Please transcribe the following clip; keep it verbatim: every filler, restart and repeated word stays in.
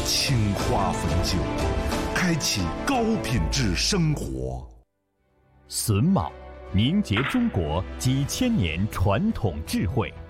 青花汾酒，开启高品质生活。 榫卯凝结中国几千年传统智慧。